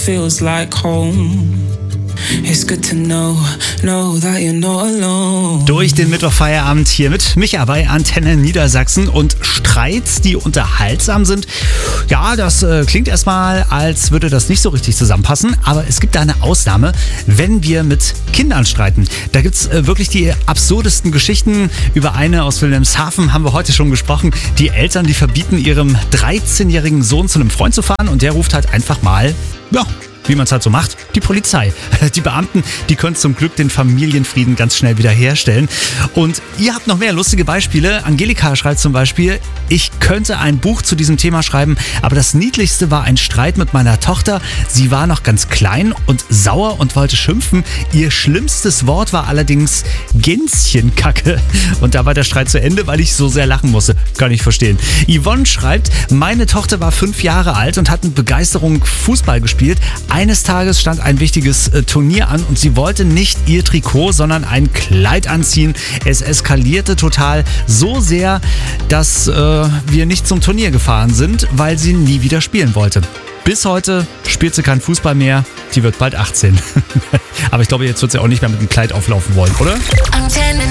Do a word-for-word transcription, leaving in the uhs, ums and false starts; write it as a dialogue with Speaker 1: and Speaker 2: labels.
Speaker 1: feels like home. It's good to know, know that you're not alone.
Speaker 2: Durch den Mittwochfeierabend hier mit Micha bei Antenne Niedersachsen und Streits, die unterhaltsam sind. Ja, das äh, klingt erstmal, als würde das nicht so richtig zusammenpassen, aber es gibt da eine Ausnahme, wenn wir mit Kindern streiten. Da gibt es äh, wirklich die absurdesten Geschichten. Über eine aus Wilhelmshaven haben wir heute schon gesprochen. Die Eltern, die verbieten ihrem dreizehnjährigen Sohn zu einem Freund zu fahren und der ruft halt einfach mal, ja, wie man es halt so macht, die Polizei. Die Beamten, die können zum Glück den Familienfrieden ganz schnell wieder herstellen. Und ihr habt noch mehr lustige Beispiele. Angelika schreibt zum Beispiel, ich könnte ein Buch zu diesem Thema schreiben, aber das Niedlichste war ein Streit mit meiner Tochter. Sie war noch ganz klein und sauer und wollte schimpfen. Ihr schlimmstes Wort war allerdings Gänschenkacke. Und da war der Streit zu Ende, weil ich so sehr lachen musste. Kann ich verstehen. Yvonne schreibt, meine Tochter war fünf Jahre alt und hat mit Begeisterung Fußball gespielt. Eines Tages stand ein wichtiges äh, Turnier an und sie wollte nicht ihr Trikot, sondern ein Kleid anziehen. Es eskalierte total so sehr, dass äh, wir nicht zum Turnier gefahren sind, weil sie nie wieder spielen wollte. Bis heute spielt sie keinen Fußball mehr. Die wird bald achtzehn. Aber ich glaube, jetzt wird sie auch nicht mehr mit dem Kleid auflaufen wollen, oder?
Speaker 3: Antenne